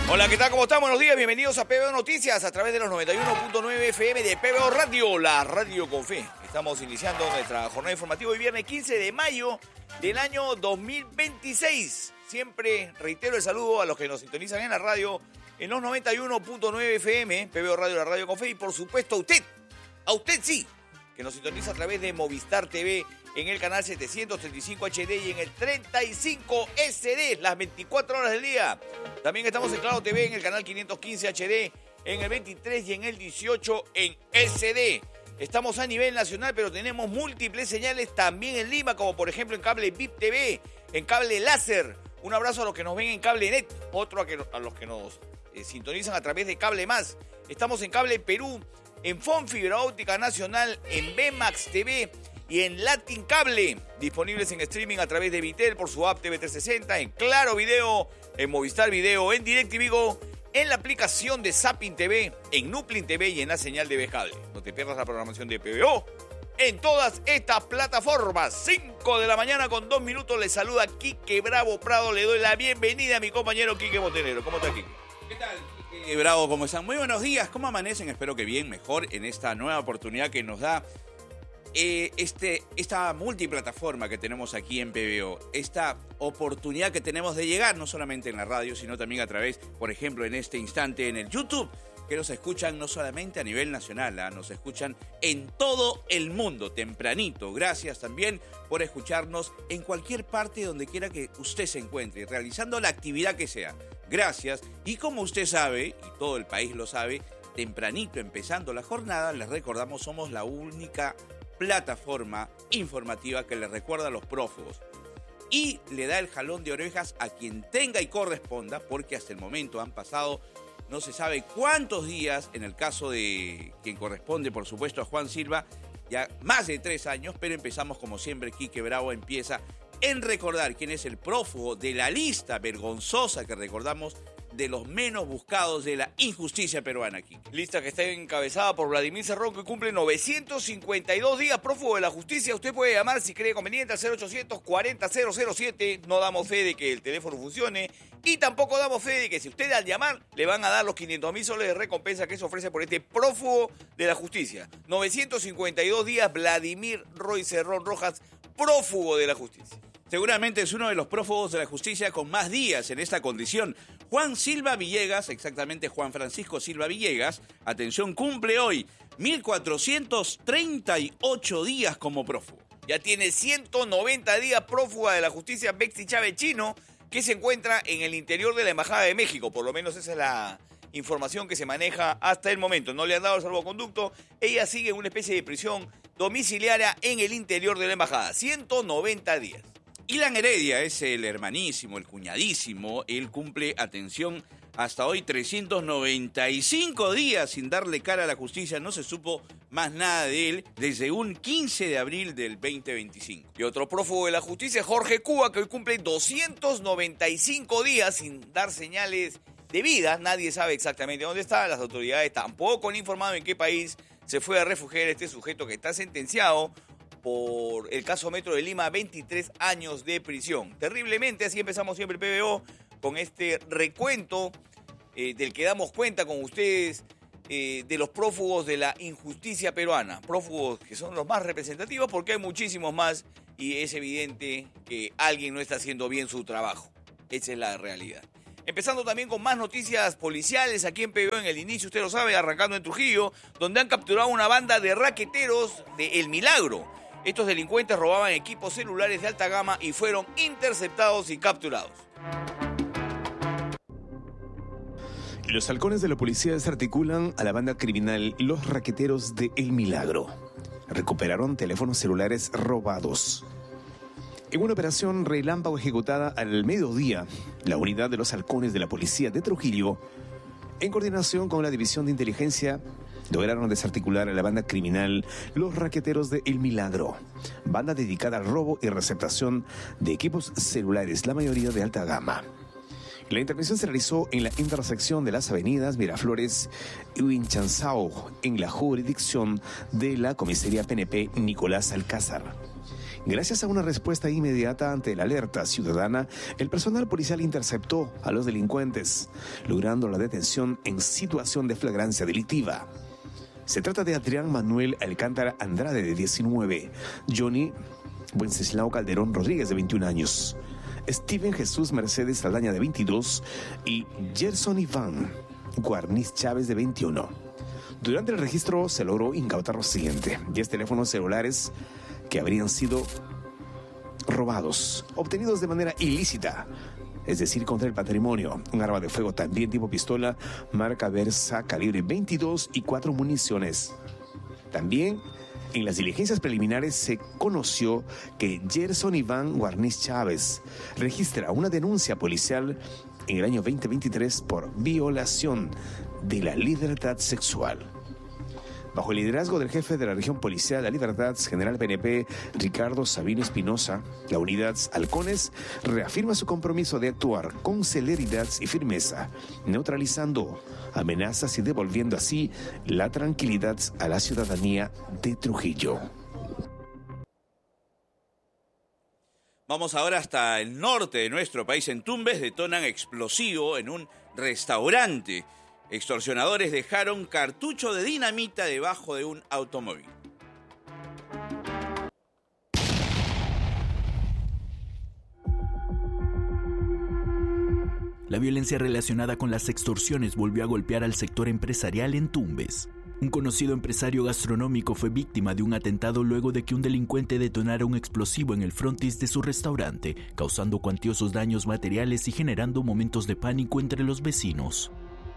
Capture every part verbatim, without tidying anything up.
Hola, ¿qué tal? ¿Cómo están? Buenos días, bienvenidos a P B O Noticias a través de los noventa y uno punto nueve F M de P B O Radio, la radio con fe. Estamos iniciando nuestra jornada informativa hoy viernes quince de mayo del año dos mil veintiséis. Siempre reitero el saludo a los que nos sintonizan en la radio en los noventa y uno punto nueve F M, P B O Radio, la radio con fe, y por supuesto a usted, a usted sí, que nos sintoniza a través de Movistar T V en el canal setecientos treinta y cinco H D y en el treinta y cinco S D, las veinticuatro horas del día. También estamos en Claro T V en el canal quinientos quince H D, en el veintitrés y en el dieciocho en S D. Estamos a nivel nacional, pero tenemos múltiples señales también en Lima, como por ejemplo en cable V I P T V, en cable láser. Un abrazo a los que nos ven en cable net, otro a, que, a los que nos eh, sintonizan a través de Cable Más. Estamos en cable Perú, en Fon Fibra Óptica Nacional, en B Max T V y en Latin Cable, disponibles en streaming a través de Vitel por su app T V trescientos sesenta, en Claro Video, en Movistar Video, en DirecTV, en la aplicación de Zapping T V, en Nuplin T V y en la señal de Vejable. No te pierdas la programación de P B O en todas estas plataformas. cinco de la mañana con dos minutos, les saluda Quique Bravo Prado. Le doy la bienvenida a mi compañero Quique Montenegro. ¿Cómo está, Quique? ¿Qué tal, Quique Bravo? ¿Cómo están? Muy buenos días. ¿Cómo amanecen? Espero que bien, mejor en esta nueva oportunidad que nos da Eh, este, esta multiplataforma que tenemos aquí en P B O, esta oportunidad que tenemos de llegar no solamente en la radio, sino también a través, por ejemplo, en este instante en el YouTube, que nos escuchan no solamente a nivel nacional, ¿eh? Nos escuchan en todo el mundo, tempranito. Gracias también por escucharnos en cualquier parte donde quiera que usted se encuentre, realizando la actividad que sea. Gracias. Y como usted sabe, y todo el país lo sabe, tempranito, empezando la jornada, les recordamos, somos la única plataforma informativa que le recuerda a los prófugos y le da el jalón de orejas a quien tenga y corresponda, porque hasta el momento han pasado no se sabe cuántos días, en el caso de quien corresponde, por supuesto, a Juan Silva, ya más de tres años, pero empezamos como siempre. Quique Bravo empieza en recordar quién es el prófugo de la lista vergonzosa que recordamos de los menos buscados de la injusticia peruana, aquí. Lista que está encabezada por Vladimir Cerrón, que cumple novecientos cincuenta y dos días prófugo de la justicia. Usted puede llamar si cree conveniente al cero ochocientos cuarenta cero cero siete. No damos fe de que el teléfono funcione y tampoco damos fe de que si usted al llamar le van a dar los quinientos mil soles de recompensa que se ofrece por este prófugo de la justicia. novecientos cincuenta y dos días, Vladimir Roy Cerrón Rojas, prófugo de la justicia. Seguramente es uno de los prófugos de la justicia con más días en esta condición. Juan Silva Villegas, exactamente Juan Francisco Silva Villegas, atención, cumple hoy mil cuatrocientos treinta y ocho días como prófugo. Ya tiene ciento noventa días prófuga de la justicia Betsy Chávez Chino, que se encuentra en el interior de la Embajada de México. Por lo menos esa es la información que se maneja hasta el momento. No le han dado el salvoconducto. Ella sigue en una especie de prisión domiciliaria en el interior de la Embajada. ciento noventa días. Ilan Heredia es el hermanísimo, el cuñadísimo. Él cumple, atención, hasta hoy trescientos noventa y cinco días sin darle cara a la justicia. No se supo más nada de él desde un quince de abril del veinte veinticinco. Y otro prófugo de la justicia, Jorge Cuba, que hoy cumple doscientos noventa y cinco días sin dar señales de vida. Nadie sabe exactamente dónde está. Las autoridades tampoco han informado en qué país se fue a refugiar este sujeto que está sentenciado por el caso Metro de Lima, veintitrés años de prisión. Terriblemente, así empezamos siempre el P B O, con este recuento eh, del que damos cuenta con ustedes eh, de los prófugos de la injusticia peruana. Prófugos que son los más representativos porque hay muchísimos más y es evidente que alguien no está haciendo bien su trabajo. Esa es la realidad. Empezando también con más noticias policiales aquí en P B O en el inicio, usted lo sabe, arrancando en Trujillo, donde han capturado una banda de raqueteros de El Milagro. Estos delincuentes robaban equipos celulares de alta gama y fueron interceptados y capturados. Los halcones de la policía desarticulan a la banda criminal Los Raqueteros de El Milagro. Recuperaron teléfonos celulares robados. En una operación relámpago ejecutada al mediodía, la unidad de los halcones de la policía de Trujillo, en coordinación con la División de Inteligencia, lograron desarticular a la banda criminal Los Raqueteros de El Milagro, banda dedicada al robo y receptación de equipos celulares, la mayoría de alta gama. La intervención se realizó en la intersección de las avenidas Miraflores y Huinchanzao, en la jurisdicción de la comisaría P N P Nicolás Alcázar. Gracias a una respuesta inmediata ante la alerta ciudadana, el personal policial interceptó a los delincuentes, logrando la detención en situación de flagrancia delictiva. Se trata de Adrián Manuel Alcántara Andrade, de diecinueve, Johnny Wenceslao Calderón Rodríguez, de veintiún años, Steven Jesús Mercedes Saldaña, de veintidós, y Gerson Iván Guarniz Chávez, de veintiuno. Durante el registro se logró incautar lo siguiente: diez teléfonos celulares que habrían sido robados, obtenidos de manera ilícita, es decir, contra el patrimonio, un arma de fuego también tipo pistola, marca Versa, calibre veintidós y cuatro municiones. También en las diligencias preliminares se conoció que Gerson Iván Guarniz Chávez registra una denuncia policial en el año veinte veintitrés por violación de la libertad sexual. Bajo el liderazgo del jefe de la región policial La Libertad, general P N P Ricardo Sabino Espinosa, la unidad Halcones reafirma su compromiso de actuar con celeridad y firmeza, neutralizando amenazas y devolviendo así la tranquilidad a la ciudadanía de Trujillo. Vamos ahora hasta el norte de nuestro país. En Tumbes detonan explosivo en un restaurante. Extorsionadores dejaron cartucho de dinamita debajo de un automóvil. La violencia relacionada con las extorsiones volvió a golpear al sector empresarial en Tumbes. Un conocido empresario gastronómico fue víctima de un atentado luego de que un delincuente detonara un explosivo en el frontis de su restaurante, causando cuantiosos daños materiales y generando momentos de pánico entre los vecinos.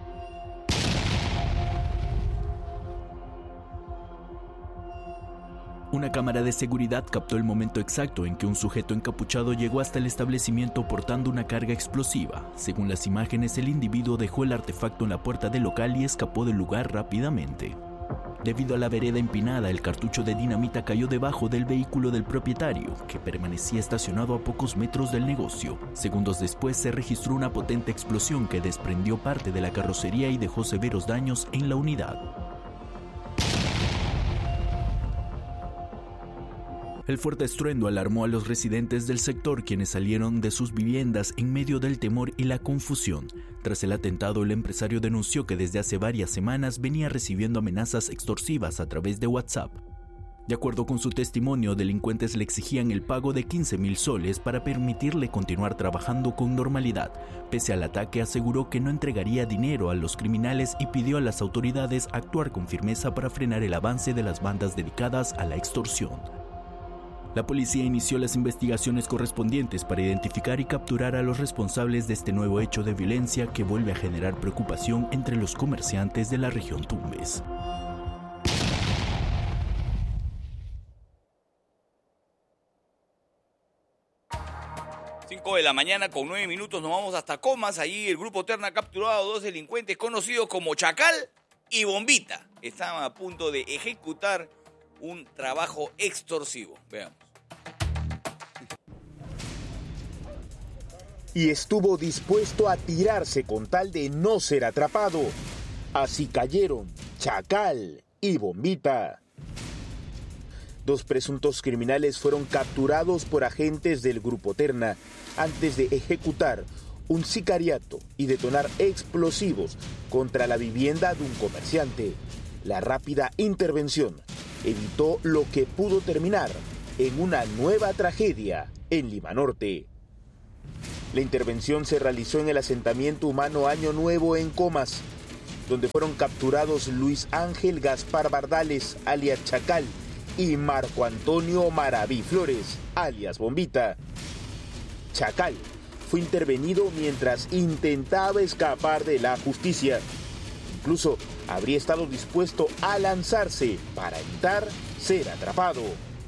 Una cámara de seguridad captó el momento exacto en que un sujeto encapuchado llegó hasta el establecimiento portando una carga explosiva. Según las imágenes, el individuo dejó el artefacto en la puerta del local y escapó del lugar rápidamente. Debido a la vereda empinada, el cartucho de dinamita cayó debajo del vehículo del propietario, que permanecía estacionado a pocos metros del negocio. Segundos después se registró una potente explosión que desprendió parte de la carrocería y dejó severos daños en la unidad. El fuerte estruendo alarmó a los residentes del sector, quienes salieron de sus viviendas en medio del temor y la confusión. Tras el atentado, el empresario denunció que desde hace varias semanas venía recibiendo amenazas extorsivas a través de WhatsApp. De acuerdo con su testimonio, delincuentes le exigían el pago de quince mil soles para permitirle continuar trabajando con normalidad. Pese al ataque, aseguró que no entregaría dinero a los criminales y pidió a las autoridades actuar con firmeza para frenar el avance de las bandas dedicadas a la extorsión. La policía inició las investigaciones correspondientes para identificar y capturar a los responsables de este nuevo hecho de violencia que vuelve a generar preocupación entre los comerciantes de la región Tumbes. cinco de la mañana con nueve minutos nos vamos hasta Comas. Allí el grupo Terna ha capturado a dos delincuentes conocidos como Chacal y Bombita. Estaban a punto de ejecutar un trabajo extorsivo. Veamos. Y estuvo dispuesto a tirarse con tal de no ser atrapado. Así cayeron Chacal y Bombita. Dos presuntos criminales fueron capturados por agentes del Grupo Terna antes de ejecutar un sicariato y detonar explosivos contra la vivienda de un comerciante. La rápida intervención evitó lo que pudo terminar en una nueva tragedia en Lima Norte. La intervención se realizó en el asentamiento humano Año Nuevo en Comas, donde fueron capturados Luis Ángel Gaspar Bardales, alias Chacal, y Marco Antonio Maraví Flores, alias Bombita. Chacal fue intervenido mientras intentaba escapar de la justicia. Incluso habría estado dispuesto a lanzarse para evitar ser atrapado.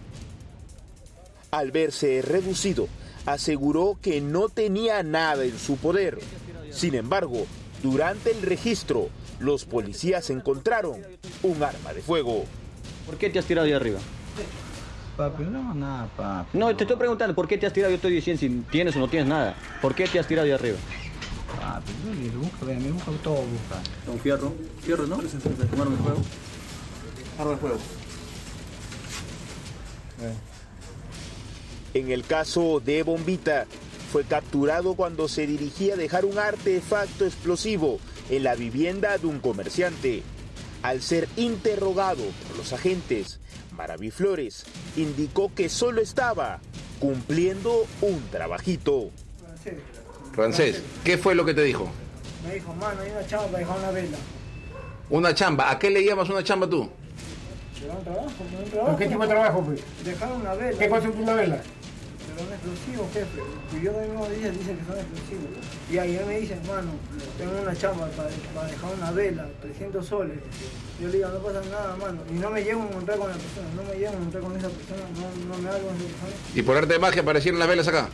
Al verse reducido, aseguró que no tenía nada en su poder. Sin embargo, durante el registro, los policías encontraron un arma de fuego. ¿Por qué te has tirado ahí arriba? Papi, no, nada, papi. No, te estoy preguntando por qué te has tirado. Yo estoy diciendo si tienes o no tienes nada. ¿Por qué te has tirado ahí arriba? Papi, no, busca, ven, me busca todo, busca. Un fierro, fierro, ¿no? Un arma de fuego. Arma de fuego. Eh. En el caso de Bombita, fue capturado cuando se dirigía a dejar un artefacto explosivo en la vivienda de un comerciante. Al ser interrogado por los agentes, Maraví Flores indicó que solo estaba cumpliendo un trabajito. Francés, ¿qué fue lo que te dijo? Me dijo, mano, hay una chamba para dejar una vela. Una chamba. ¿A qué le llamas una chamba tú? Llevar un trabajo, un trabajo. ¿Qué tipo de trabajo fue? Dejar una vela. ¿Qué consiste una vela? Pero son explosivos, jefe. Y yo mismo día dicen que son explosivos. Y ayer me dicen, mano, tengo una chamba para, para dejar una vela, trescientos soles. Yo le digo, no pasa nada, mano. Y no me llego a encontrar con la persona, no me llego a encontrar con esa persona, no, no me hago con esa persona. ¿Y por arte de magia aparecieron las velas acá?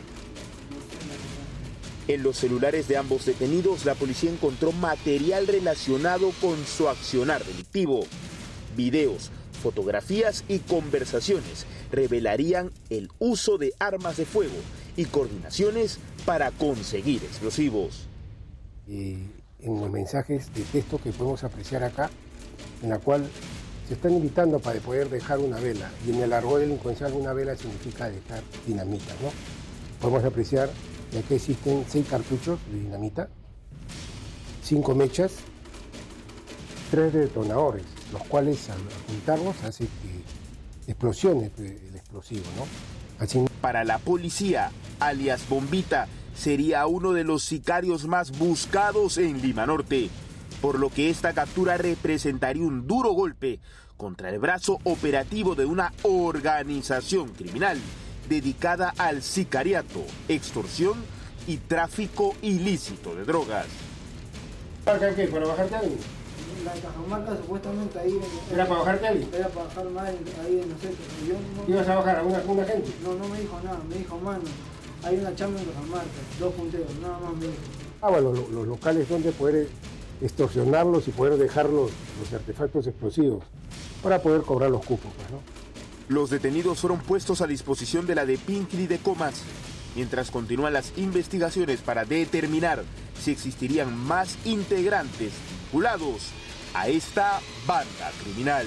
En los celulares de ambos detenidos, la policía encontró material relacionado con su accionar delictivo. Videos, fotografías y conversaciones revelarían el uso de armas de fuego y coordinaciones para conseguir explosivos. Y en los mensajes de texto que podemos apreciar acá, en la cual se están invitando para poder dejar una vela, y en el argot delincuencial una vela significa dejar dinamita, ¿no? Podemos apreciar que aquí existen seis cartuchos de dinamita, cinco mechas, tres detonadores, los cuales al apuntarlos hace que explosione el explosivo, ¿no? Así... Para la policía, alias Bombita sería uno de los sicarios más buscados en Lima Norte, por lo que esta captura representaría un duro golpe contra el brazo operativo de una organización criminal dedicada al sicariato, extorsión y tráfico ilícito de drogas. ¿Para qué? ¿Para bajarte a alguien? La Cajamarca supuestamente ahí... ¿Era para bajarte a alguien? Era para bajar más ahí en los centros. Yo no, ¿Ibas a bajar a una, una gente? No, no me dijo nada, me dijo, mano, hay una chamba en Cajamarca, dos punteros, nada más me dijo. Ah, bueno, los, los locales donde poder extorsionarlos y poder dejar los, los artefactos explosivos para poder cobrar los cupos, pues, ¿no? Los detenidos fueron puestos a disposición de la de Pinkly de Comas, mientras continúan las investigaciones para determinar si existirían más integrantes vinculados a esta banda criminal.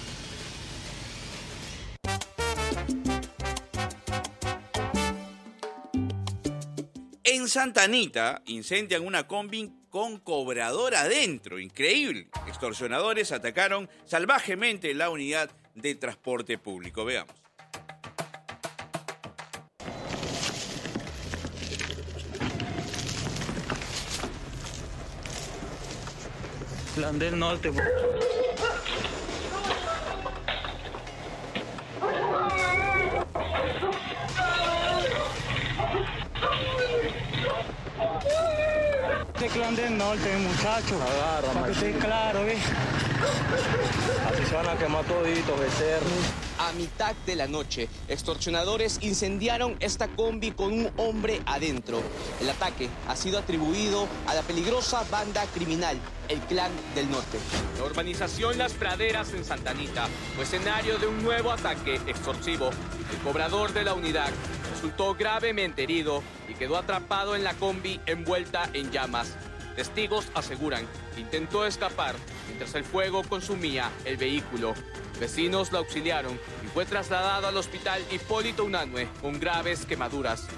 En Santa Anita incendian una combi con cobrador adentro. Increíble. Extorsionadores atacaron salvajemente la unidad de transporte público. Veamos. Plan del Norte. Este Clan del Norte, muchachos. Agarra, para que esté claro, ¿ves? Así se van a quemar toditos, becerros. A mitad de la noche, extorsionadores incendiaron esta combi con un hombre adentro. El ataque ha sido atribuido a la peligrosa banda criminal, el Clan del Norte. La urbanización Las Praderas en Santa Anita fue escenario de un nuevo ataque extorsivo. El cobrador de la unidad resultó gravemente herido y quedó atrapado en la combi envuelta en llamas. Testigos aseguran que intentó escapar mientras el fuego consumía el vehículo. Vecinos lo auxiliaron y fue trasladado al hospital Hipólito Unanue con graves quemaduras.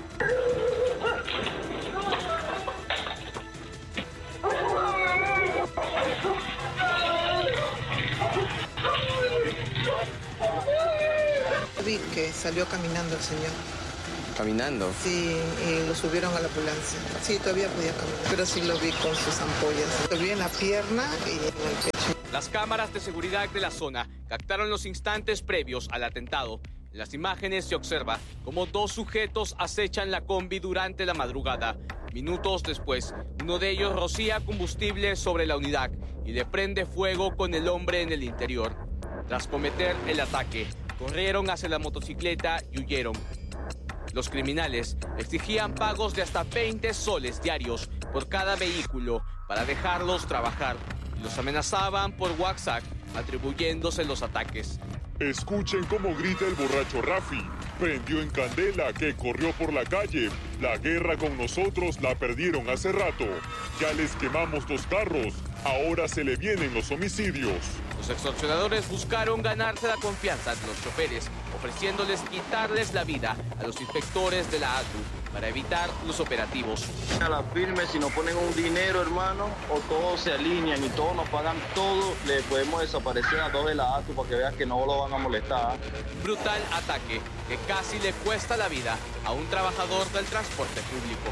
Vi que salió caminando el señor. ¿Caminando? Sí, y lo subieron a la ambulancia. Sí, todavía podía caminar, pero sí lo vi con sus ampollas. Lo vi en la pierna y en el pecho. Las cámaras de seguridad de la zona captaron los instantes previos al atentado. En las imágenes se observa cómo dos sujetos acechan la combi durante la madrugada. Minutos después, uno de ellos rocía combustible sobre la unidad y le prende fuego con el hombre en el interior. Tras cometer el ataque, corrieron hacia la motocicleta y huyeron. Los criminales exigían pagos de hasta veinte soles diarios por cada vehículo para dejarlos trabajar y los amenazaban por WhatsApp atribuyéndose los ataques. Escuchen cómo grita el borracho Rafi. Prendió en candela que corrió por la calle. La guerra con nosotros la perdieron hace rato. Ya les quemamos dos carros. Ahora se le vienen los homicidios. Los extorsionadores buscaron ganarse la confianza de los choferes, ofreciéndoles quitarles la vida a los inspectores de la A T U para evitar los operativos. A la firme, si nos ponen un dinero, hermano, o todos se alinean y todos nos pagan todo, le podemos desaparecer a todos de la A T U para que veas que no lo van a molestar. Brutal ataque que casi le cuesta la vida a un trabajador del transporte público.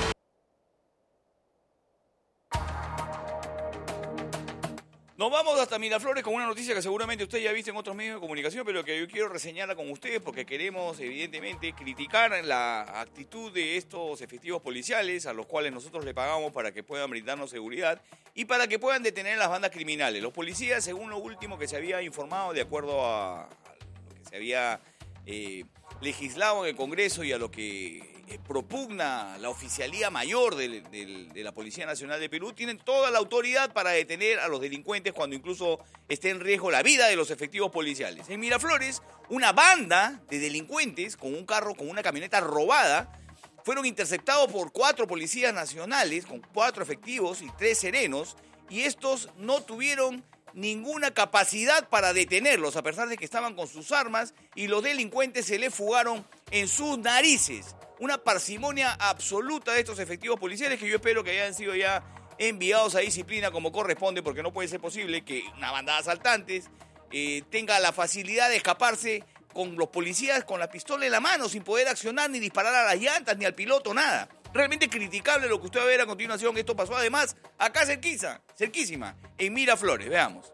Nos vamos hasta Miraflores con una noticia que seguramente usted ya ha visto en otros medios de comunicación, pero que yo quiero reseñarla con ustedes porque queremos, evidentemente, criticar la actitud de estos efectivos policiales a los cuales nosotros le pagamos para que puedan brindarnos seguridad y para que puedan detener las bandas criminales. Los policías, según lo último que se había informado, de acuerdo a, a lo que se había eh, legislado en el Congreso y a lo que eh, propugna la oficialía mayor de, de, de la Policía Nacional de Perú, tienen toda la autoridad para detener a los delincuentes cuando incluso esté en riesgo la vida de los efectivos policiales. En Miraflores, una banda de delincuentes con un carro, con una camioneta robada, fueron interceptados por cuatro policías nacionales, con cuatro efectivos y tres serenos, y estos no tuvieron ninguna capacidad para detenerlos, a pesar de que estaban con sus armas, y los delincuentes se les fugaron en sus narices. Una parsimonia absoluta de estos efectivos policiales que yo espero que hayan sido ya enviados a disciplina como corresponde, porque no puede ser posible que una banda de asaltantes eh, tenga la facilidad de escaparse con los policías con la pistola en la mano, sin poder accionar ni disparar a las llantas ni al piloto, nada. Realmente criticable lo que usted va a ver a continuación. Esto pasó además acá cerquita, cerquísima, en Miraflores. Veamos.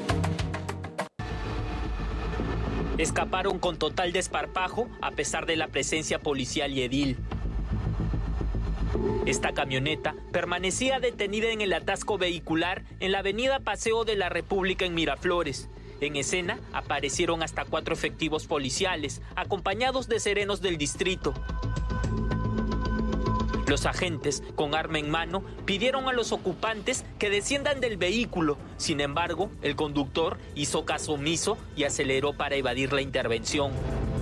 Escaparon con total desparpajo a pesar de la presencia policial y edil. Esta camioneta permanecía detenida en el atasco vehicular en la avenida Paseo de la República en Miraflores. En escena aparecieron hasta cuatro efectivos policiales, acompañados de serenos del distrito. Los agentes, con arma en mano, pidieron a los ocupantes que desciendan del vehículo. Sin embargo, el conductor hizo caso omiso y aceleró para evadir la intervención.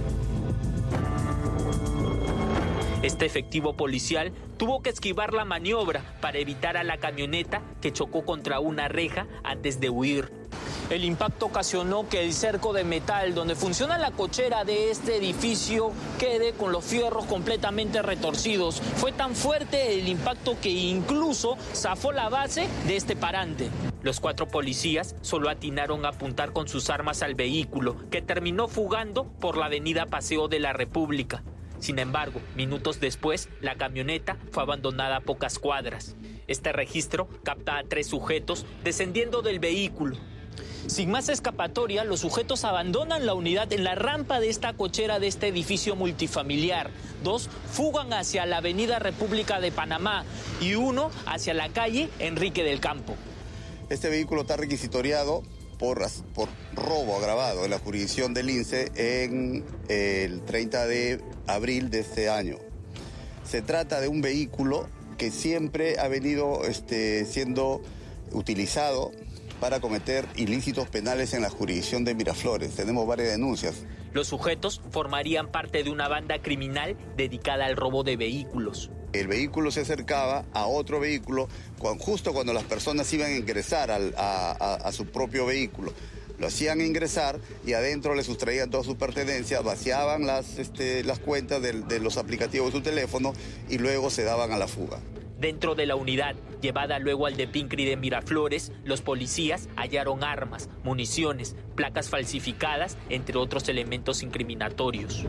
Este efectivo policial tuvo que esquivar la maniobra para evitar a la camioneta que chocó contra una reja antes de huir. El impacto ocasionó que el cerco de metal donde funciona la cochera de este edificio quede con los fierros completamente retorcidos. Fue tan fuerte el impacto que incluso zafó la base de este parante. Los cuatro policías solo atinaron a apuntar con sus armas al vehículo, que terminó fugando por la avenida Paseo de la República. Sin embargo, minutos después, la camioneta fue abandonada a pocas cuadras. Este registro capta a tres sujetos descendiendo del vehículo. Sin más escapatoria, los sujetos abandonan la unidad en la rampa de esta cochera de este edificio multifamiliar. Dos fugan hacia la avenida República de Panamá y uno hacia la calle Enrique del Campo. Este vehículo está requisitoriado por, por robo agravado en la jurisdicción del I N S E en el treinta de abril de este año. Se trata de un vehículo que siempre ha venido este, siendo utilizado para cometer ilícitos penales en la jurisdicción de Miraflores. Tenemos varias denuncias. Los sujetos formarían parte de una banda criminal dedicada al robo de vehículos. El vehículo se acercaba a otro vehículo justo cuando las personas iban a ingresar al, a, a, a su propio vehículo. Lo hacían ingresar y adentro le sustraían todas sus pertenencias, vaciaban las, este, las cuentas de, de los aplicativos de su teléfono y luego se daban a la fuga. Dentro de la unidad, llevada luego al Depincri de Miraflores, los policías hallaron armas, municiones, placas falsificadas, entre otros elementos incriminatorios.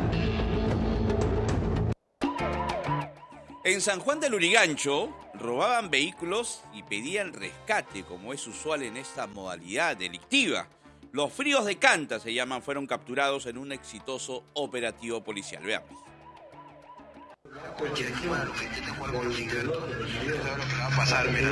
En San Juan del Lurigancho, robaban vehículos y pedían rescate, como es usual en esta modalidad delictiva. Los fríos de Canta, se llaman, fueron capturados en un exitoso operativo policial. Veamos. Pasar, mira.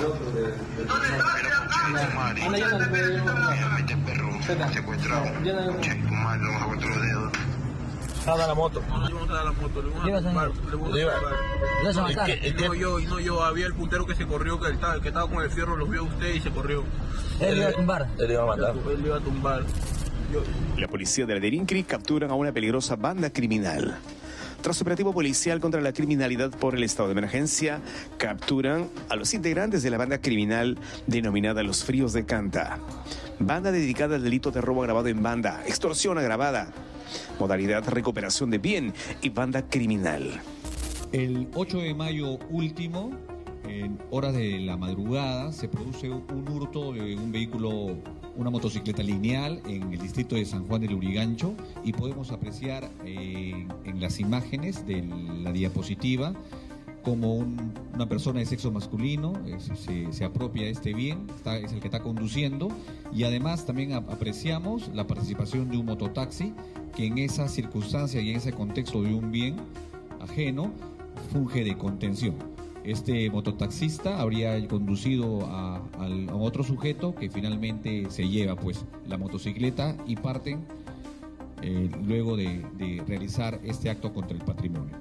Secuestrado. Che, tu madre, vamos a cortar los dedos. Estaba la moto. No, yo no estaba la moto. Le voy a matar. Le voy a matar. No yo, no yo. Había el puntero que se corrió, que estaba, que estaba con el fierro, lo vio usted y se corrió. Él iba a tumbar. Él iba a matar. Él iba a tumbar. La policía de la Derincri capturan a una peligrosa banda criminal. Tras operativo policial contra la criminalidad por el estado de emergencia, capturan a los integrantes de la banda criminal denominada Los Fríos de Canta. Banda dedicada al delito de robo agravado en banda, extorsión agravada, modalidad recuperación de bien y banda criminal. El ocho de mayo último, en horas de la madrugada, se produce un hurto de un vehículo, una motocicleta lineal en el distrito de San Juan del Lurigancho, y podemos apreciar eh, en las imágenes de la diapositiva como un, una persona de sexo masculino eh, se, se apropia de este bien, está, es el que está conduciendo, y además también ap- apreciamos la participación de un mototaxi que en esa circunstancia y en ese contexto de un bien ajeno funge de contención. Este mototaxista habría conducido a, a, a otro sujeto que finalmente se lleva pues la motocicleta y parten eh, luego de, de realizar este acto contra el patrimonio.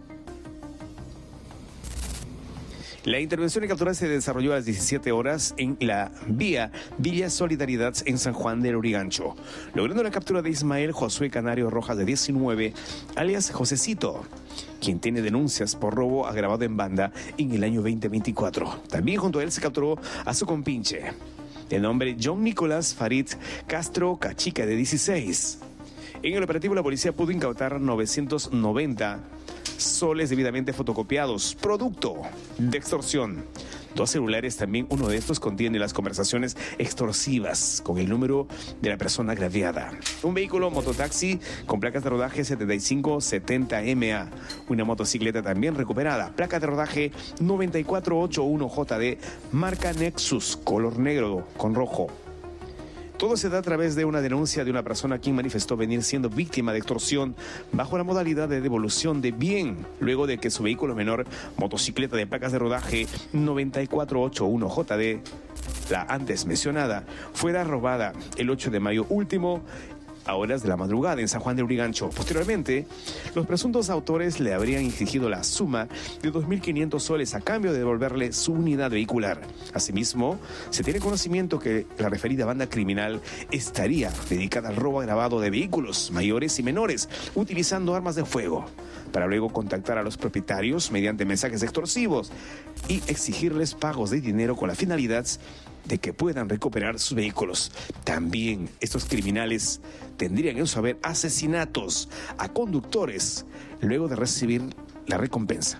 La intervención y captura se desarrolló a las diecisiete horas en la vía Villa Solidaridad en San Juan del Lurigancho, logrando la captura de Ismael Josué Canario Rojas, de diecinueve, alias Josecito, quien tiene denuncias por robo agravado en banda en el año veinte veinticuatro. También junto a él se capturó a su compinche, de nombre John Nicolás Farid Castro Cachica, de dieciséis. En el operativo la policía pudo incautar novecientos noventa soles debidamente fotocopiados, producto de extorsión. Dos celulares también, uno de estos contiene las conversaciones extorsivas con el número de la persona agraviada. Un vehículo mototaxi con placas de rodaje setenta y cinco setenta M A. Una motocicleta también recuperada, placa de rodaje noventa y cuatro ochenta y uno J D, marca Nexus, color negro con rojo. Todo se da a través de una denuncia de una persona quien manifestó venir siendo víctima de extorsión bajo la modalidad de devolución de bien, luego de que su vehículo menor, motocicleta de placas de rodaje noventa y cuatro ochenta y uno J D, la antes mencionada, fuera robada el ocho de mayo último, a horas de la madrugada en San Juan del Lurigancho. Posteriormente, los presuntos autores le habrían exigido la suma de dos mil quinientos soles a cambio de devolverle su unidad vehicular. Asimismo, se tiene conocimiento que la referida banda criminal estaría dedicada al robo agravado de vehículos mayores y menores, utilizando armas de fuego, para luego contactar a los propietarios mediante mensajes extorsivos y exigirles pagos de dinero con la finalidad de que puedan recuperar sus vehículos. También estos criminales tendrían en su haber asesinatos a conductores luego de recibir la recompensa.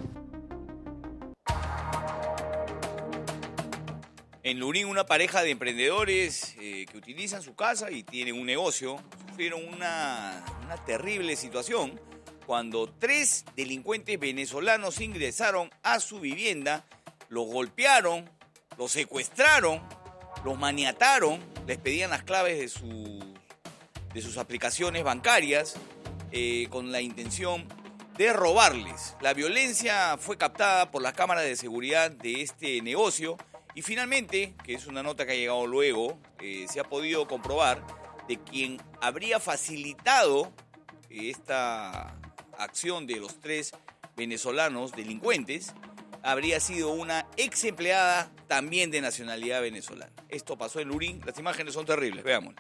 En Lurín, una pareja de emprendedores eh, que utilizan su casa y tienen un negocio sufrieron una, una terrible situación cuando tres delincuentes venezolanos ingresaron a su vivienda, los golpearon, los secuestraron, los maniataron, les pedían las claves de, su, de sus aplicaciones bancarias eh, con la intención de robarles. La violencia fue captada por las cámaras de seguridad de este negocio y finalmente, que es una nota que ha llegado luego, eh, se ha podido comprobar de quien habría facilitado esta acción de los tres venezolanos delincuentes habría sido una ex empleada también de nacionalidad venezolana. Esto pasó en Lurín, las imágenes son terribles, veamos.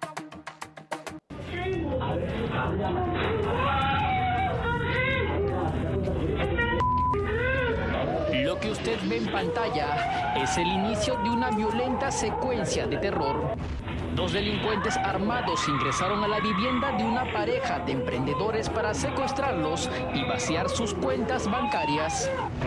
Lo que usted ve en pantalla es el inicio de una violenta secuencia de terror. Dos delincuentes armados ingresaron a la vivienda de una pareja de emprendedores para secuestrarlos y vaciar sus cuentas bancarias.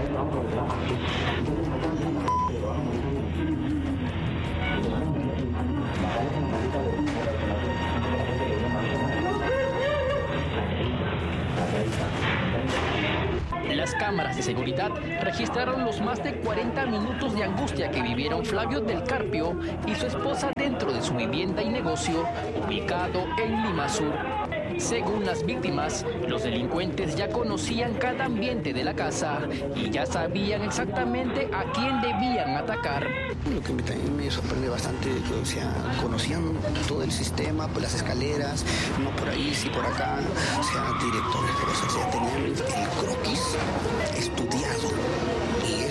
Las cámaras de seguridad registraron los más de cuarenta minutos de angustia que vivieron Flavio del Carpio y su esposa dentro de su vivienda y negocio ubicado en Lima Sur. Según las víctimas, los delincuentes ya conocían cada ambiente de la casa y ya sabían exactamente a quién debían atacar. Lo que me, también me sorprende bastante, o sea, conocían todo el sistema, pues las escaleras, no por ahí, sí por acá, o sea, directores, pero o sea, tenían el croquis estudiado. Y eso es lo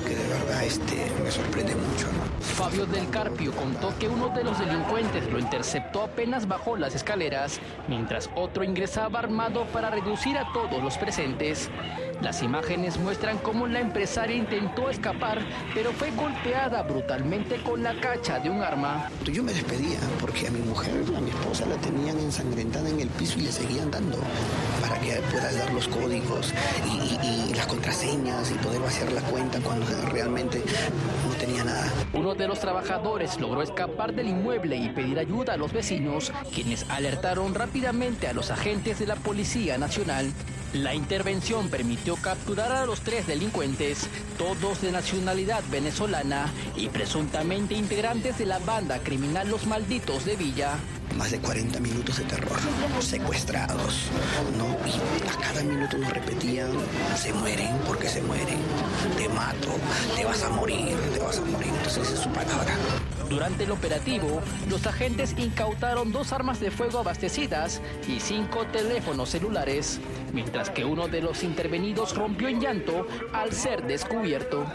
que de verdad este, me sorprende mucho, ¿no? Fabio del Carpio contó que uno de los delincuentes lo interceptó apenas bajó las escaleras, mientras otro ingresaba armado para reducir a todos los presentes. Las imágenes muestran cómo la empresaria intentó escapar, pero fue golpeada brutalmente con la cacha de un arma. Yo me despedía porque a mi mujer, a mi esposa la tenían ensangrentada en el piso y le seguían dando para que pueda dar los códigos y, y, y las contraseñas y poder vaciar la cuenta cuando realmente no tenía nada. Uno de los trabajadores logró escapar del inmueble y pedir ayuda a los vecinos, quienes alertaron rápidamente a los agentes de la Policía Nacional. La intervención permitió capturar a los tres delincuentes, todos de nacionalidad venezolana y presuntamente integrantes de la banda criminal Los Malditos de Villa. Más de cuarenta minutos de terror, secuestrados, ¿no? Y a cada minuto nos repetían, se mueren porque se mueren, te mato, te vas a morir, te vas a morir, entonces esa es su palabra. Durante el operativo, los agentes incautaron dos armas de fuego abastecidas y cinco teléfonos celulares, mientras que uno de los intervenidos rompió en llanto al ser descubierto.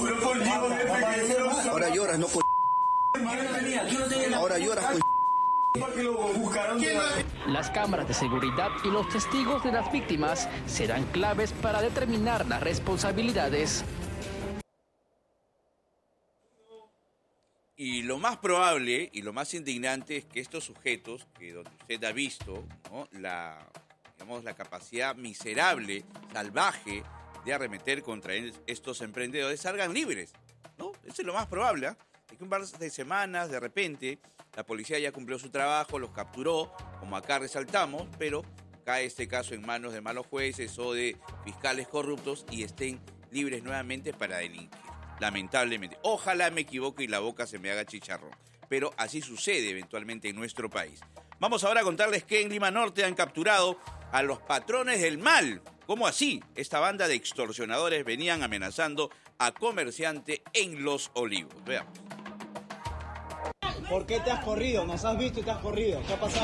Ahora lloras, no por... Ahora lloras por... Las cámaras de seguridad y los testigos de las víctimas serán claves para determinar las responsabilidades. Y lo más probable y lo más indignante es que estos sujetos, que donde usted ha visto, ¿no?, la, digamos, la capacidad miserable, salvaje de arremeter contra estos emprendedores, salgan libres, ¿no? Eso es lo más probable, ¿eh? Es que un par de semanas, de repente, la policía ya cumplió su trabajo, los capturó, como acá resaltamos, pero cae este caso en manos de malos jueces o de fiscales corruptos y estén libres nuevamente para delinquir. Lamentablemente. Ojalá me equivoque y la boca se me haga chicharrón. Pero así sucede eventualmente en nuestro país. Vamos ahora a contarles que en Lima Norte han capturado a los patrones del mal. ¿Cómo así? Esta banda de extorsionadores venían amenazando a comerciantes en Los Olivos. Veamos. ¿Por qué te has corrido? Nos has visto y te has corrido. ¿Qué ha pasado?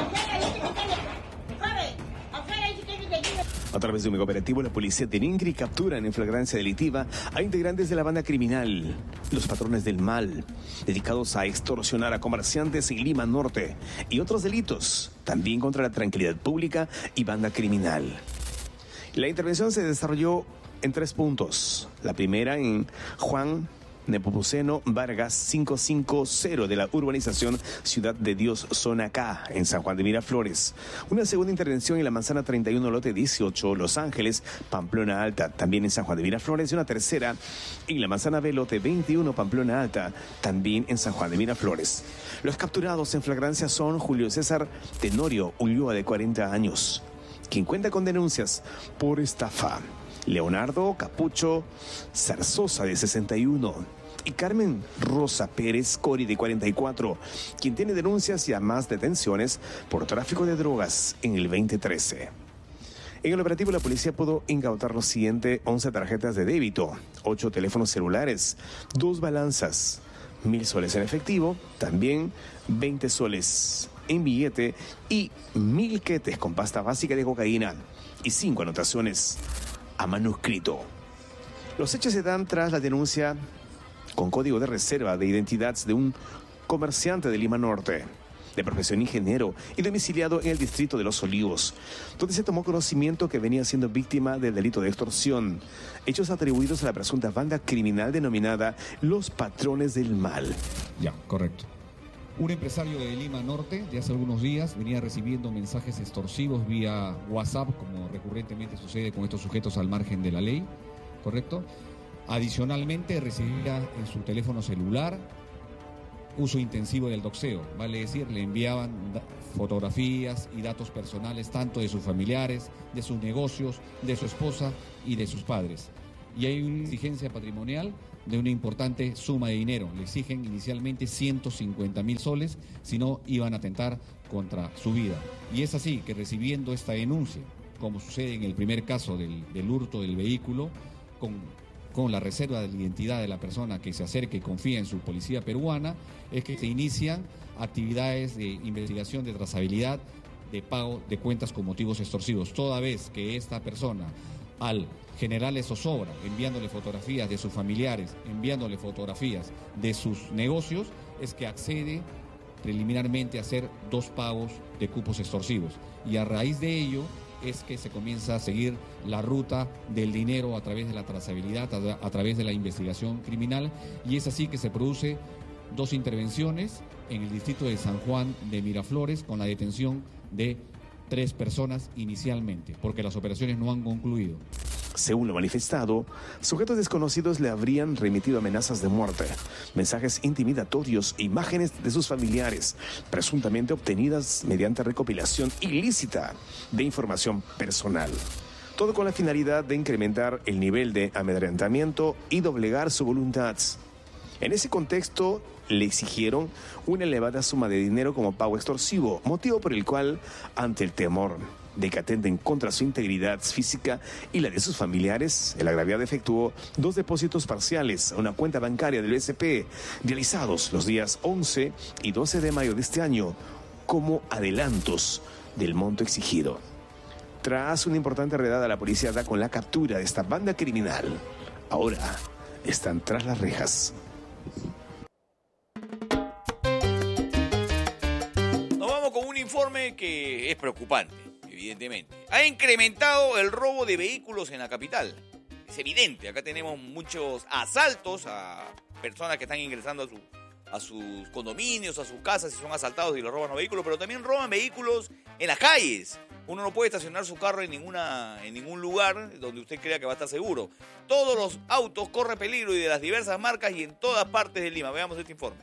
A través de un operativo, la policía de Ningri capturan en flagrancia delictiva a integrantes de la banda criminal, los patrones del mal, dedicados a extorsionar a comerciantes en Lima Norte y otros delitos, también contra la tranquilidad pública y banda criminal. La intervención se desarrolló en tres puntos. La primera en Juan Nepomuceno Vargas quinientos cincuenta de la urbanización Ciudad de Dios, zona K, en San Juan de Miraflores. Una segunda intervención en la manzana treinta y uno, lote dieciocho, Los Ángeles, Pamplona Alta, también en San Juan de Miraflores. Y una tercera en la manzana B, lote veintiuno, Pamplona Alta, también en San Juan de Miraflores. Los capturados en flagrancia son Julio César Tenorio Ulloa, de cuarenta años, quien cuenta con denuncias por estafa. Leonardo Capucho Zarzosa, de sesenta y uno. Y Carmen Rosa Pérez Cori, de cuarenta y cuatro, quien tiene denuncias y además detenciones por tráfico de drogas en el veinte trece. En el operativo, la policía pudo incautar lo siguiente: once tarjetas de débito, ocho teléfonos celulares, dos balanzas, mil soles en efectivo, también veinte soles en billete y mil quetes con pasta básica de cocaína y cinco anotaciones a manuscrito. Los hechos se dan tras la denuncia con código de reserva de identidad de un comerciante de Lima Norte, de profesión ingeniero y domiciliado en el distrito de Los Olivos, donde se tomó conocimiento que venía siendo víctima del delito de extorsión, hechos atribuidos a la presunta banda criminal denominada Los Patrones del Mal. Ya, correcto. Un empresario de Lima Norte, de hace algunos días, venía recibiendo mensajes extorsivos vía WhatsApp, como recurrentemente sucede con estos sujetos al margen de la ley, ¿correcto? Adicionalmente, recibía en su teléfono celular uso intensivo del doxeo, vale decir, le enviaban fotografías y datos personales tanto de sus familiares, de sus negocios, de su esposa y de sus padres. Y hay una exigencia patrimonial de una importante suma de dinero. Le exigen inicialmente ciento cincuenta mil soles, si no iban a atentar contra su vida. Y es así que, recibiendo esta denuncia, como sucede en el primer caso del, del hurto del vehículo, con, con la reserva de la identidad de la persona que se acerca y confía en su policía peruana, es que se inician actividades de investigación, de trazabilidad, de pago de cuentas con motivos extorsivos, toda vez que esta persona al general zozobra, enviándole fotografías de sus familiares, enviándole fotografías de sus negocios, es que accede preliminarmente a hacer dos pagos de cupos extorsivos. Y a raíz de ello es que se comienza a seguir la ruta del dinero a través de la trazabilidad, a, a través de la investigación criminal, y es así que se produce dos intervenciones en el distrito de San Juan de Miraflores con la detención de tres personas inicialmente, porque las operaciones no han concluido. Según lo manifestado, sujetos desconocidos le habrían remitido amenazas de muerte, mensajes intimidatorios, imágenes de sus familiares, presuntamente obtenidas mediante recopilación ilícita de información personal. Todo con la finalidad de incrementar el nivel de amedrentamiento y doblegar su voluntad. En ese contexto, le exigieron una elevada suma de dinero como pago extorsivo, motivo por el cual, ante el temor de que atenten contra su integridad física y la de sus familiares, el agraviado efectuó dos depósitos parciales a una cuenta bancaria del B C P, realizados los días once y doce de mayo de este año, como adelantos del monto exigido. Tras una importante redada, la policía da con la captura de esta banda criminal. Ahora están tras las rejas. Informe que es preocupante, evidentemente. Ha incrementado el robo de vehículos en la capital. Es evidente, acá tenemos muchos asaltos a personas que están ingresando a, su, a sus condominios, a sus casas, y son asaltados y les roban los vehículos, pero también roban vehículos en las calles. Uno no puede estacionar su carro en, ninguna, en ningún lugar donde usted crea que va a estar seguro. Todos los autos corren peligro, y de las diversas marcas y en todas partes de Lima. Veamos este informe.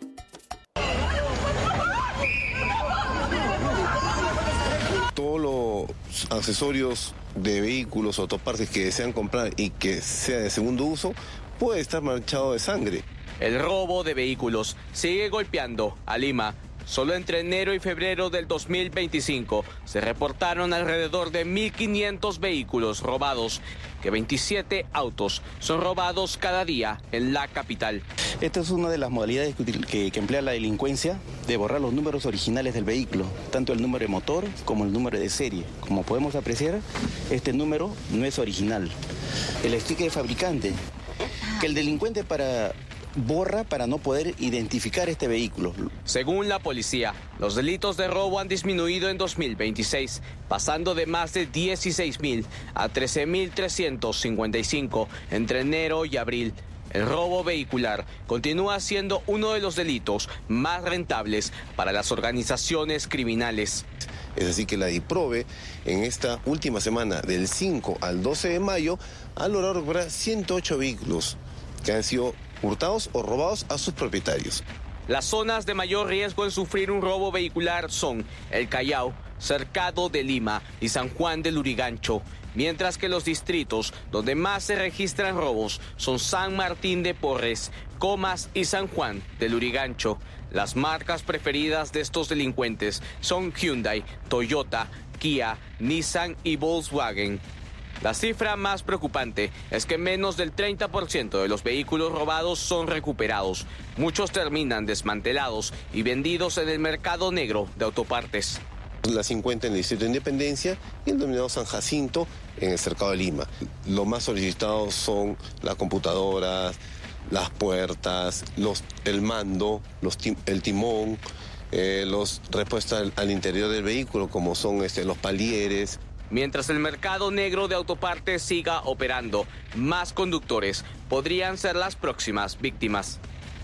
Todos los accesorios de vehículos, autopartes que desean comprar y que sea de segundo uso, puede estar manchado de sangre. El robo de vehículos sigue golpeando a Lima. Solo entre enero y febrero del dos mil veinticinco se reportaron alrededor de mil quinientos vehículos robados, que veintisiete autos son robados cada día en la capital. Esta es una de las modalidades que, que, que emplea la delincuencia, de borrar los números originales del vehículo, tanto el número de motor como el número de serie. Como podemos apreciar, este número no es original. El sticker de fabricante, que el delincuente para... borra para no poder identificar este vehículo. Según la policía, los delitos de robo han disminuido en dos mil veintiséis, pasando de más de dieciséis mil a trece mil trescientos cincuenta y cinco entre enero y abril. El robo vehicular continúa siendo uno de los delitos más rentables para las organizaciones criminales. Es así que la DIPROVE, en esta última semana, del cinco al doce de mayo, ha logrado recuperar ciento ocho vehículos que han sido hurtados o robados a sus propietarios. Las zonas de mayor riesgo en sufrir un robo vehicular son el Callao, Cercado de Lima y San Juan del Lurigancho, mientras que los distritos donde más se registran robos son San Martín de Porres, Comas y San Juan del Lurigancho. Las marcas preferidas de estos delincuentes son Hyundai, Toyota, Kia, Nissan y Volkswagen. La cifra más preocupante es que menos del treinta por ciento de los vehículos robados son recuperados. Muchos terminan desmantelados y vendidos en el mercado negro de autopartes. La cincuenta en el distrito de Independencia y el denominado San Jacinto en el Cercado de Lima. Lo más solicitados son las computadoras, las puertas, los, el mando, los tim, el timón, eh, los repuestos al, al interior del vehículo, como son este, los palieres. Mientras el mercado negro de autopartes siga operando, más conductores podrían ser las próximas víctimas.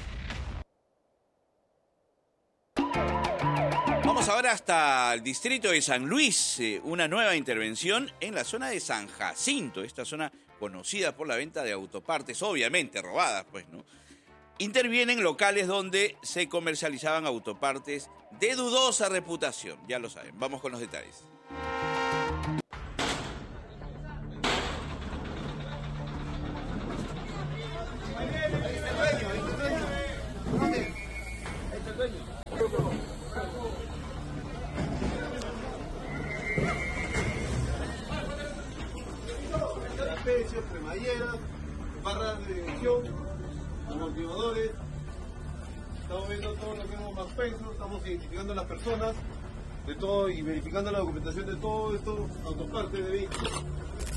Vamos ahora hasta el distrito de San Luis, eh, una nueva intervención en la zona de San Jacinto, esta zona conocida por la venta de autopartes, obviamente robadas, pues, ¿no? Intervienen locales donde se comercializaban autopartes de dudosa reputación, ya lo saben. Vamos con los detalles. Trapecios, cremalleras, barras de dirección, amortiguadores. Estamos viendo todo lo que hemos más peso, estamos identificando a las personas de todo y verificando la documentación de todo esto, autopartes de vehículos.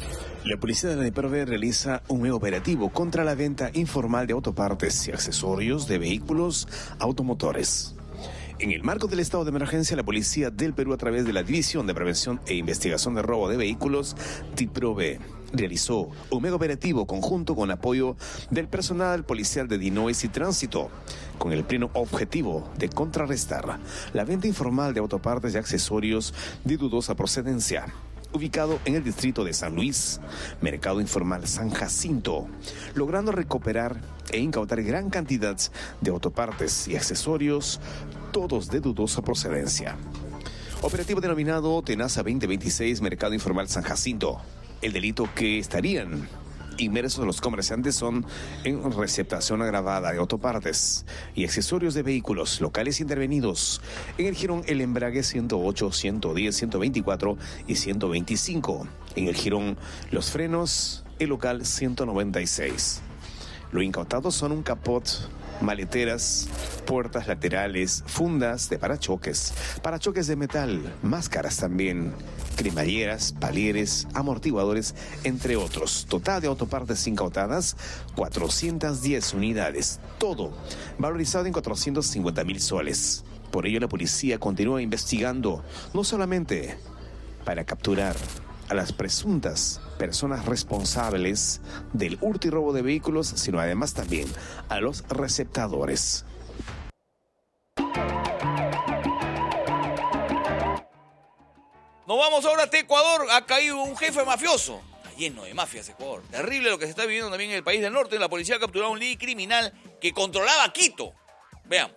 La policía de la DIPROVE realiza un nuevo operativo contra la venta informal de autopartes y accesorios de vehículos automotores. En el marco del estado de emergencia, la Policía del Perú, a través de la División de Prevención e Investigación de Robo de Vehículos, DIPROVE, realizó un mega operativo conjunto con apoyo del personal policial de DINOES y Tránsito, con el pleno objetivo de contrarrestar la venta informal de autopartes y accesorios de dudosa procedencia, ubicado en el distrito de San Luis, Mercado Informal San Jacinto, logrando recuperar e incautar gran cantidad de autopartes y accesorios, todos de dudosa procedencia. Operativo denominado Tenaza veinte veintiséis, Mercado Informal San Jacinto. El delito que estarían inmersos los comerciantes son en receptación agravada de autopartes y accesorios de vehículos locales intervenidos en el jirón El Embrague ciento ocho, ciento diez, ciento veinticuatro y ciento veinticinco. En el jirón Los Frenos, el local ciento noventa y seis. Lo incautado son un capot, maleteras, puertas laterales, fundas de parachoques, parachoques de metal, máscaras también, cremalleras, palieres, amortiguadores, entre otros. Total de autopartes incautadas, cuatrocientas diez unidades. Todo valorizado en cuatrocientos cincuenta mil soles. Por ello, la policía continúa investigando, no solamente para capturar a las presuntas personas responsables del hurto y robo de vehículos, sino además también a los receptadores. Nos vamos ahora a Ecuador. Ha caído un jefe mafioso. Está lleno de mafias Ecuador. Terrible lo que se está viviendo también en el país del norte. La policía ha capturado a un líder criminal que controlaba Quito. Veamos.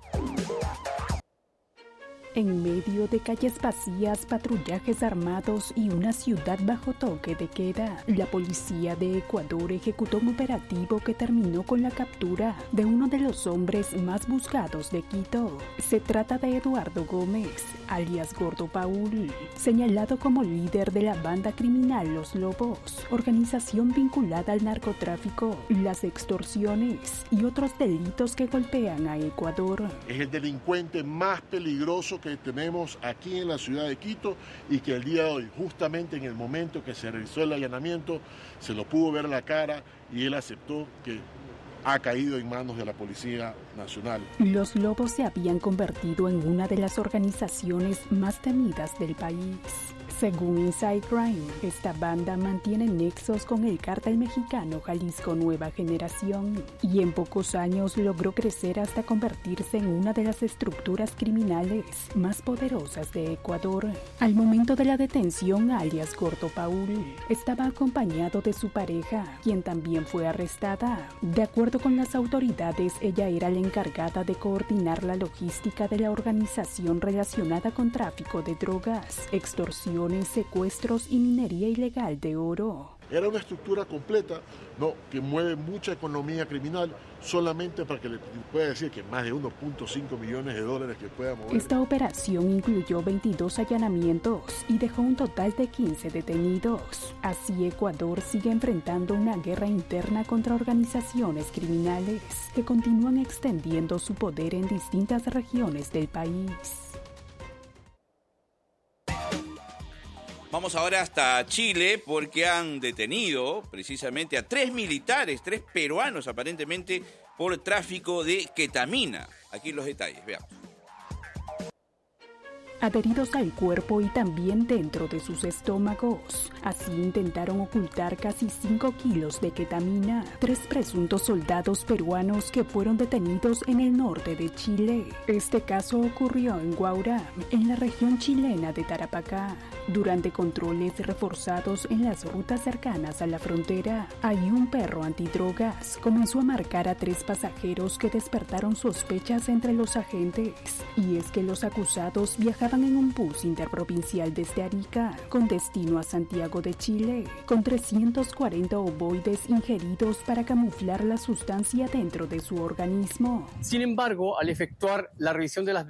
En medio de calles vacías, patrullajes armados y una ciudad bajo toque de queda, la policía de Ecuador ejecutó un operativo que terminó con la captura de uno de los hombres más buscados de Quito. Se trata de Eduardo Gómez, alias Gordo Paul, señalado como líder de la banda criminal Los Lobos, organización vinculada al narcotráfico, las extorsiones y otros delitos que golpean a Ecuador. Es el delincuente más peligroso que tenemos aquí en la ciudad de Quito y que el día de hoy, justamente en el momento que se realizó el allanamiento, se lo pudo ver la cara y él aceptó que ha caído en manos de la Policía Nacional. Los Lobos se habían convertido en una de las organizaciones más temidas del país. Según Inside Crime, esta banda mantiene nexos con el cártel mexicano Jalisco Nueva Generación y en pocos años logró crecer hasta convertirse en una de las estructuras criminales más poderosas de Ecuador. Al momento de la detención, alias Gordo Paul estaba acompañado de su pareja, quien también fue arrestada. De acuerdo con las autoridades, ella era la encargada de coordinar la logística de la organización relacionada con tráfico de drogas, extorsión, secuestros y minería ilegal de oro. Era una estructura completa, ¿no?, que mueve mucha economía criminal, solamente para que le pueda decir que más de uno punto cinco millones de dólares que pueda mover. Esta operación incluyó veintidós allanamientos y dejó un total de quince detenidos. Así, Ecuador sigue enfrentando una guerra interna contra organizaciones criminales que continúan extendiendo su poder en distintas regiones del país. Vamos ahora hasta Chile porque han detenido precisamente a tres militares, tres peruanos aparentemente, por tráfico de ketamina. Aquí los detalles, veamos. Adheridos al cuerpo y también dentro de sus estómagos. Así intentaron ocultar casi cinco kilos de ketamina. Tres presuntos soldados peruanos que fueron detenidos en el norte de Chile. Este caso ocurrió en Guaurá, en la región chilena de Tarapacá. Durante controles reforzados en las rutas cercanas a la frontera, ahí un perro antidrogas comenzó a marcar a tres pasajeros que despertaron sospechas entre los agentes. Y es que los acusados viajaban en un bus interprovincial desde Arica, con destino a Santiago de Chile, con trescientos cuarenta ovoides ingeridos para camuflar la sustancia dentro de su organismo. Sin embargo, al efectuar la revisión de las